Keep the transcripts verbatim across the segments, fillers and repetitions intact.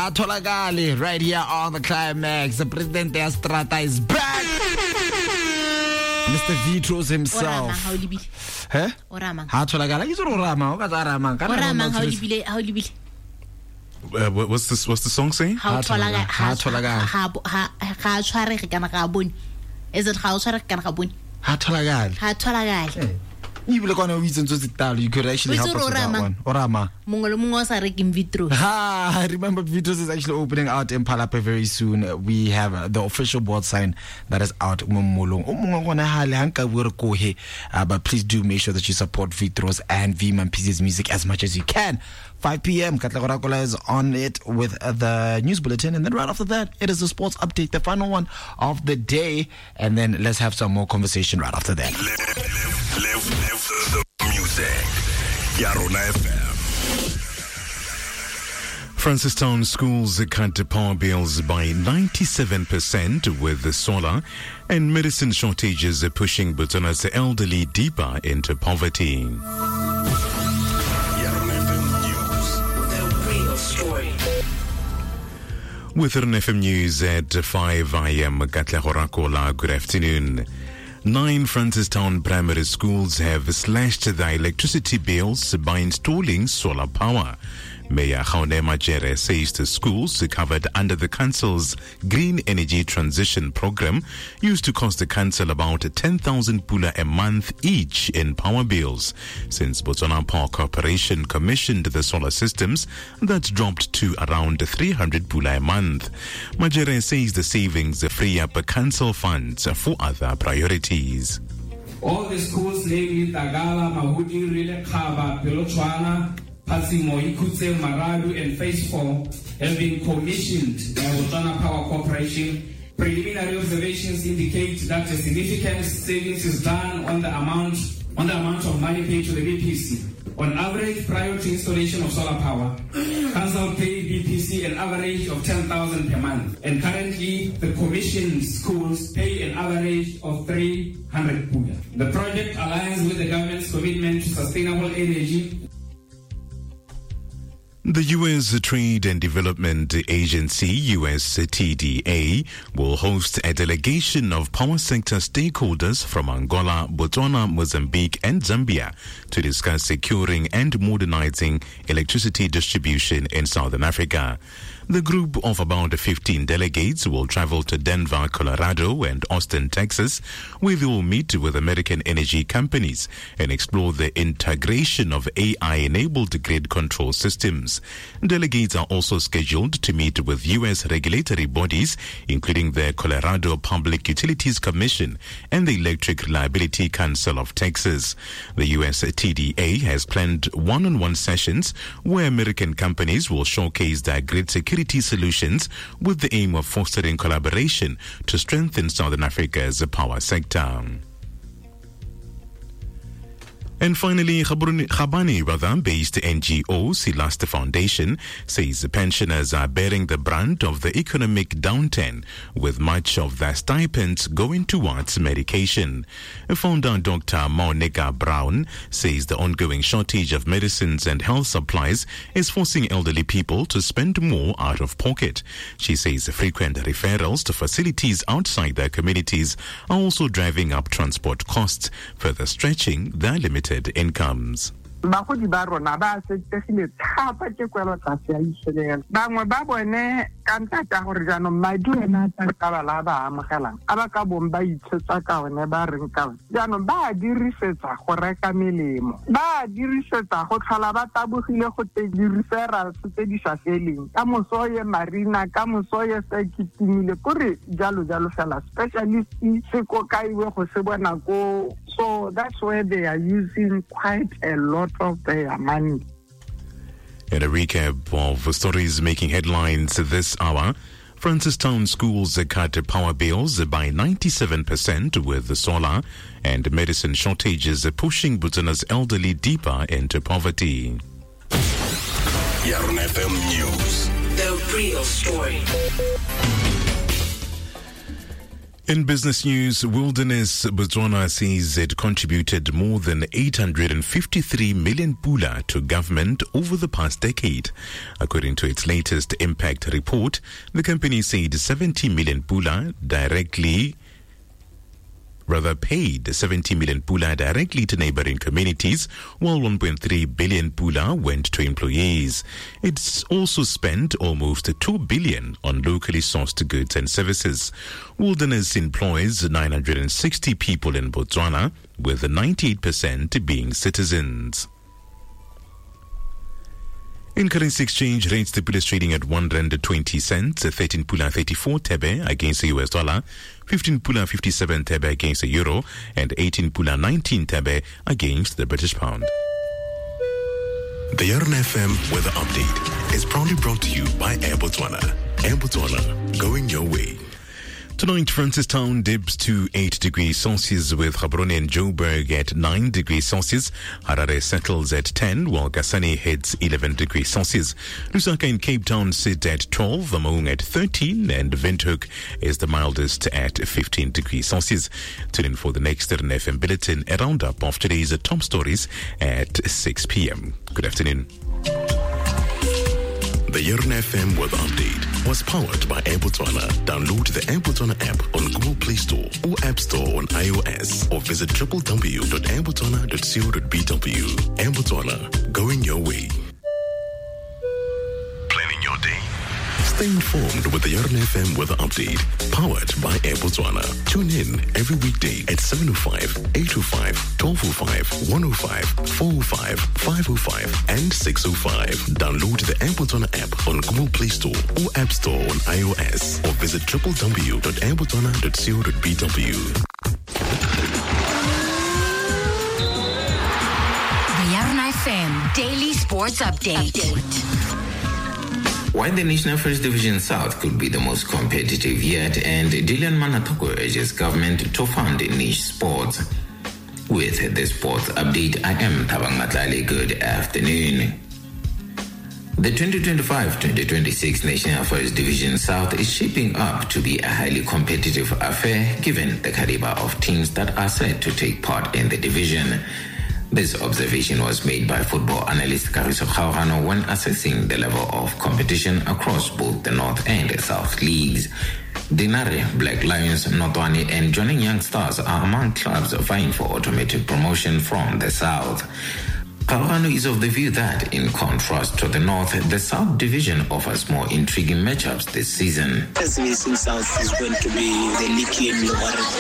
Hatolagale, right here on the Climax. The President de Strata is back. Mister Vitros himself. How do you be? Huh? Orama. Hatolagale, you know Orama. Orama. Orama, how do you be? How do you be? Uh, what, what's this? What's the song saying? Hatolagale. Hatolagale. Hatolagale. Is it Hatolagale? Hatolagale. Hatolagale. You will go on a reason to sit down. You could actually help us with that one. Orama. Ah, I remember Vitros is actually opening out in Palapa very soon. We have uh, the official board sign that is out. Uh, but please do make sure that you support Vitros and V-Man P C's music as much as you can. five p.m. Katla Gorakola is on it with uh, the news bulletin. And then right after that, it is the sports update, the final one of the day. And then let's have some more conversation right after that. Live, live, live the music. Yarona F M. Francistown schools cut power bills by ninety-seven percent with the solar, and medicine shortages are pushing Botswana's elderly deeper into poverty. With an F M News at five, I am Katla Horakola. Good afternoon. Nine Francistown primary schools have slashed their electricity bills by installing solar power. Mayor Kgaone Majere says the schools covered under the council's Green Energy Transition Program used to cost the council about ten thousand pula a month each in power bills. Since Botswana Power Corporation commissioned the solar systems, that's dropped to around three hundred pula a month. Majere says the savings free up council funds for other priorities. All the schools, namely Tagala, Mahudi, Rile, Kaba, Pelochwana, Pasimo, Ikutse, Maradu, and Phase four have been commissioned by Botswana Power Corporation. Preliminary observations indicate that a significant savings is done on the amount on the amount of money paid to the B P C. On average, prior to installation of solar power, council paid B P C an average of ten thousand per month, and currently the commissioned schools pay an average of three hundred pula. The project aligns with the government's commitment to sustainable energy. The U S Trade and Development Agency, U S T D A, will host a delegation of power sector stakeholders from Angola, Botswana, Mozambique, and Zambia to discuss securing and modernizing electricity distribution in Southern Africa. The group of about fifteen delegates will travel to Denver, Colorado, and Austin, Texas, where they will meet with American energy companies and explore the integration of A I-enabled grid control systems. Delegates are also scheduled to meet with U S regulatory bodies, including the Colorado Public Utilities Commission and the Electric Reliability Council of Texas. The U S T D A has planned one-on-one sessions where American companies will showcase their grid security solutions with the aim of fostering collaboration to strengthen Southern Africa's power sector. And finally, Khabani Radha-based N G O Silasta Foundation says pensioners are bearing the brunt of the economic downturn, with much of their stipends going towards medication. Founder Doctor Maoneka Brown says the ongoing shortage of medicines and health supplies is forcing elderly people to spend more out of pocket. She says frequent referrals to facilities outside their communities are also driving up transport costs, further stretching their limited incomes. Bagodi ba rona ba setegile thapa ke kwelo tlase ya isheleng bangwe ba bone ka ntata gore jano madi ena tsa ka bala ba amogelang a ba ka bomba itshetsa ka one ba reng ka jano ba dirisetsa go reka melemo ba dirisetsa go tlhola ba tabogile go te referrals tse di sa feleng ka mosoye marina ka mosoye se kitimile kore jalo jalo fela specialist se ko kaiwe go se bona ko. So that's where they are using quite a lot of their money. In a recap of stories making headlines this hour, Francistown schools cut power bills by ninety-seven percent with the solar, and medicine shortages pushing Botswana's elderly deeper into poverty. Yarona F M News. The real story. In business news, Wilderness Botswana says it contributed more than eight hundred fifty-three million pula to government over the past decade. According to its latest impact report, the company said seventy million pula directly rather paid seventy million pula directly to neighboring communities, while one point three billion pula went to employees. It's also spent almost two billion on locally sourced goods and services. Wilderness employs nine hundred sixty people in Botswana, with ninety-eight percent being citizens. In currency exchange rates, the pula is trading at one rand twenty cents, thirteen pula thirty-four thebe against the U S dollar, fifteen pula fifty-seven thebe against the euro, and eighteen pula nineteen thebe against the British pound. The Yarn F M weather update is proudly brought to you by Air Botswana. Air Botswana, going your way. Tonight, Francistown dips to eight degrees Celsius, with Gaborone and Joburg at nine degrees Celsius. Harare settles at ten, while Kasane heads eleven degrees Celsius. Lusaka and Cape Town sit at twelve, Maung at thirteen, and Windhoek is the mildest at fifteen degrees Celsius. Tune in for the next Yarn F M bulletin, a roundup of today's top stories at six p.m. Good afternoon. The Yarn F M weather update was powered by Air Botswana. Download the Air Botswana app on Google Play Store or App Store on iOS, or visit w w w dot air botswana dot co dot b w. Air Botswana, going your way. Planning your day? Stay informed with the Yarn F M weather update, powered by Air Botswana. Tune in every weekday at seven oh five, eight oh five, twelve oh five, one oh five, four oh five, five oh five, and six oh five. Download the Air Botswana app on Google Play Store or App Store on iOS, or visit w w w dot air botswana dot co dot b w. The Yarn F M Daily Sports Update. Update. While the National First Division South could be the most competitive yet, and Dylan Manatoko urges government to fund niche sports. With the sports update, I am Thabang Matlali. Good afternoon. The twenty twenty-five twenty twenty-six National First Division South is shaping up to be a highly competitive affair, given the caliber of teams that are set to take part in the division. This observation was made by football analyst Kagiso Kgaogano when assessing the level of competition across both the North and South leagues. Dinare, Black Lions, Notwani, and Joining Young Stars are among clubs vying for automatic promotion from the South. Kgaogano is of the view that, in contrast to the North, the South Division offers more intriguing matchups this season. First Division South is going to be the league in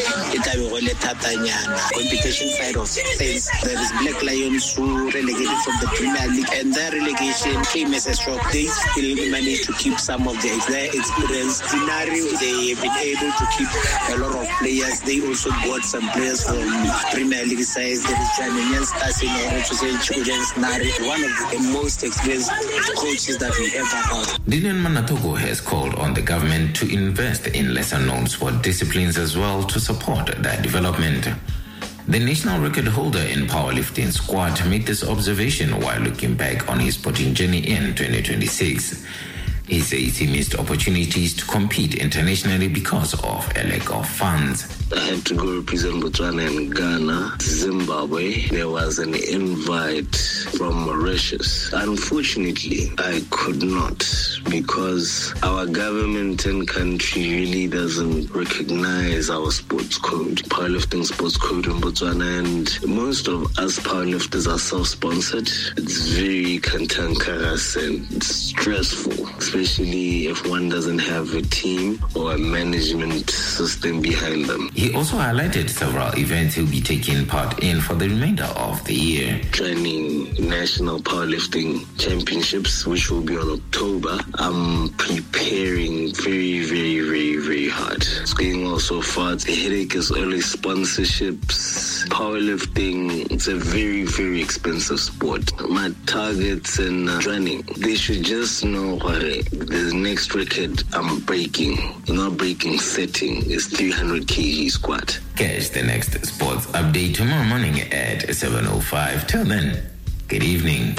competition side of things. There is Black Lions who relegated from the Premier League, and their relegation came as a shock. They still managed to keep some of their, their experience. Dinari, they have been able to keep a lot of players. They also bought some players from Premier League sides. There is Janinian Stars in order to say against Nari, one of the most experienced coaches that we ever had. Dylan Manatoko has called on the government to invest in lesser-known sport disciplines as well to support their development. The national record holder in powerlifting squat made this observation while looking back on his sporting journey in twenty twenty-six. He says he missed opportunities to compete internationally because of a lack of funds. I had to go represent Botswana and Ghana, Zimbabwe. There was an invite from Mauritius. Unfortunately, I could not, because our government and country really doesn't recognize our sports code, powerlifting sports code in Botswana, and most of us powerlifters are self-sponsored. It's very cantankerous and stressful, especially if one doesn't have a team or a management system behind them. He also highlighted several events he'll be taking part in for the remainder of the year. Training National Powerlifting Championships, which will be on October. I'm preparing very, very, very, very hard. It's going all so far. The headache is always sponsorships. Powerlifting, it's a very, very expensive sport. My targets in uh, training, they should just know what the next record I'm breaking, not breaking, setting is three hundred kilograms squat. Catch the next sports update tomorrow morning at seven oh five. Till then, good evening.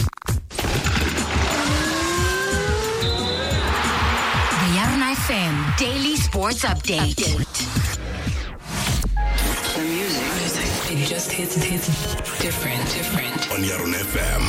The Yarn F M Daily Sports Update. Update. music. It just hits, hits different, different. On Yarun F M.